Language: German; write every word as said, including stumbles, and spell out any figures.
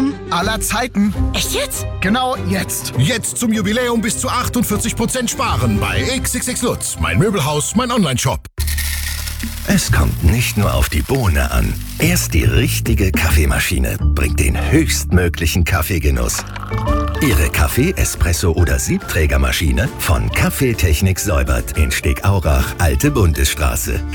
Sparen aller Zeiten. Echt jetzt? Genau jetzt. Jetzt zum Jubiläum bis zu achtundvierzig Prozent sparen bei X X X Lutz, mein Möbelhaus, mein Onlineshop. Es kommt nicht nur auf die Bohne an. Erst die richtige Kaffeemaschine bringt den höchstmöglichen Kaffeegenuss. Ihre Kaffee-, Espresso- oder Siebträgermaschine von Kaffeetechnik Säubert in Stegaurach, Alte Bundesstraße.